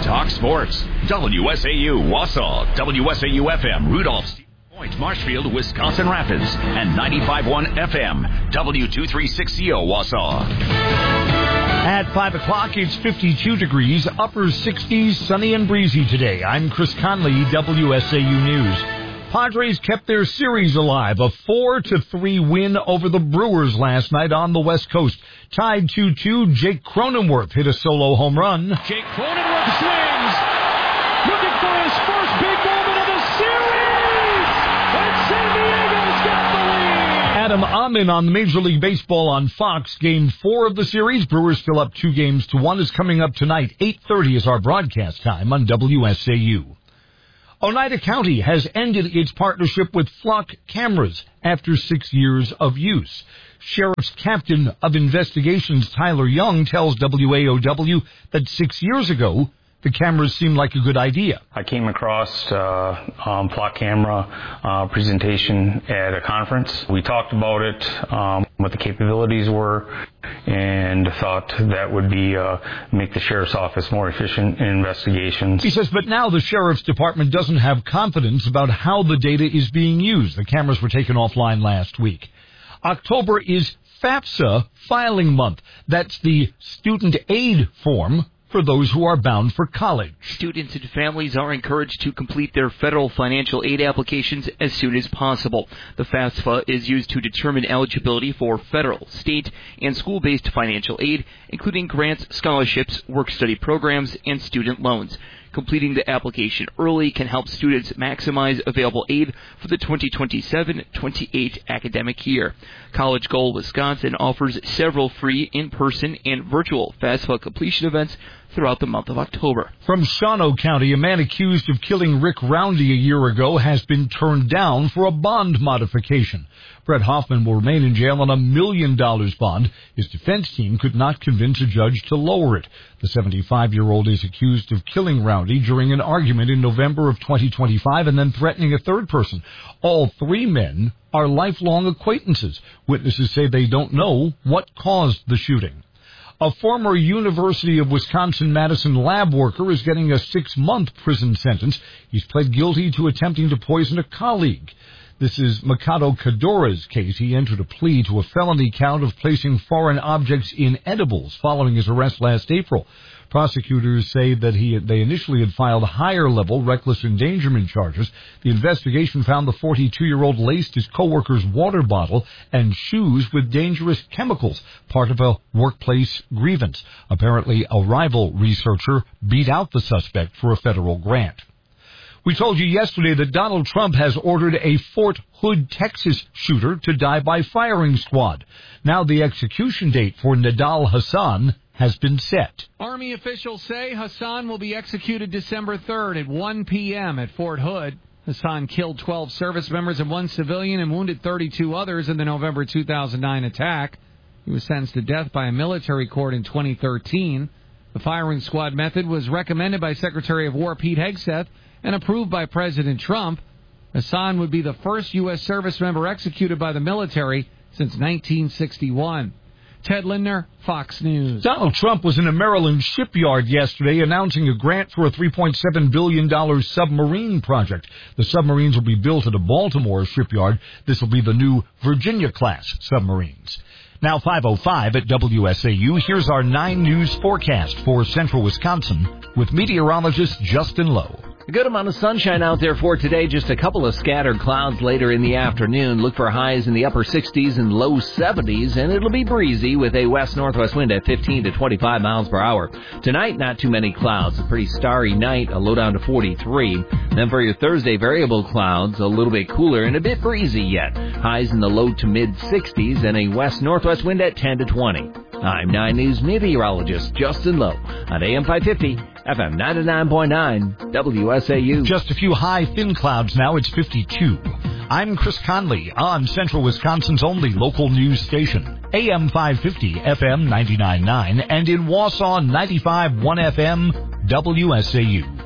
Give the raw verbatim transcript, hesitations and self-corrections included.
Talk Sports. W S A U Wausau, W S A U F M Rudolph, Point, Marshfield, Wisconsin Rapids, and ninety-five point one F M, W two thirty-six C O Wausau. At five o'clock, it's fifty-two degrees, upper sixties, sunny and breezy today. I'm Chris Conley, W S A U News. Padres kept their series alive, a four to three win over the Brewers last night on the West Coast. Tied two two, Jake Cronenworth hit a solo home run. Jake Cronenworth swings, looking for his first big moment of the series, and San Diego's got the lead. Adam Amin on the Major League Baseball on Fox. Game four of the series. Brewers still up two games to one is coming up tonight. eight thirty is our broadcast time on W S A U. Oneida County has ended its partnership with Flock Cameras after six years of use. Sheriff's Captain of Investigations Tyler Young tells W A O W that six years ago, the cameras seemed like a good idea. I came across uh, um, Flock Camera uh, presentation at a conference. We talked about it, um, what the capabilities were, and thought that would be uh, make the sheriff's office more efficient in investigations. He says, but now the sheriff's department doesn't have confidence about how the data is being used. The cameras were taken offline last week. October is FAFSA filing month. That's the student aid form for those who are bound for college. Students and families are encouraged to complete their federal financial aid applications as soon as possible. The FAFSA is used to determine eligibility for federal, state, and school-based financial aid, including grants, scholarships, work-study programs, and student loans. Completing the application early can help students maximize available aid for the twenty twenty-seven twenty-eight academic year. College Goal Wisconsin offers several free in-person and virtual FAFSA completion events throughout the month of October. From Shawano County, a man accused of killing Rick Roundy a year ago has been turned down for a bond modification. Brett Hoffman will remain in jail on a million dollars bond. His defense team could not convince a judge to lower it. The seventy-five-year-old is accused of killing Roundy during an argument in November of twenty twenty-five and then threatening a third person. All three men are lifelong acquaintances. Witnesses say they don't know what caused the shooting. A former University of Wisconsin-Madison lab worker is getting a six-month prison sentence. He's pled guilty to attempting to poison a colleague. This is Mikado Kadora's case. He entered a plea to a felony count of placing foreign objects in edibles following his arrest last April. Prosecutors say that he they initially had filed higher-level reckless endangerment charges. The investigation found the forty-two-year-old laced his coworker's water bottle and shoes with dangerous chemicals, part of a workplace grievance. Apparently, a rival researcher beat out the suspect for a federal grant. We told you yesterday that Donald Trump has ordered a Fort Hood, Texas shooter to die by firing squad. Now the execution date for Nidal Hasan has been set. Army officials say Hassan will be executed December third at one p.m. at Fort Hood. Hassan killed twelve service members and one civilian and wounded thirty-two others in the November two thousand nine attack. He was sentenced to death by a military court in twenty thirteen. The firing squad method was recommended by Secretary of War Pete Hegseth and approved by President Trump. Hassan would be the first U S service member executed by the military since nineteen sixty-one. Ted Lindner, Fox News. Donald Trump was in a Maryland shipyard yesterday announcing a grant for a three point seven billion dollars submarine project. The submarines will be built at a Baltimore shipyard. This will be the new Virginia-class submarines. Now five oh five at W S A U. Here's our nine News forecast for central Wisconsin with meteorologist Justin Lowe. A good amount of sunshine out there for today. Just a couple of scattered clouds later in the afternoon. Look for highs in the upper sixties and low seventies, and it'll be breezy with a west-northwest wind at fifteen to twenty-five miles per hour. Tonight, not too many clouds. A pretty starry night, a low down to forty-three. Then for your Thursday, variable clouds, a little bit cooler and a bit breezy yet. Highs in the low to mid-sixties and a west-northwest wind at ten to twenty. I'm nine News meteorologist Justin Lowe on A M five fifty, F M ninety-nine point nine, W S A U. Just a few high, thin clouds now. It's fifty-two. I'm Chris Conley on Central Wisconsin's only local news station, A M five fifty, F M ninety-nine point nine, and in Wausau, ninety-five point one F M, W S A U.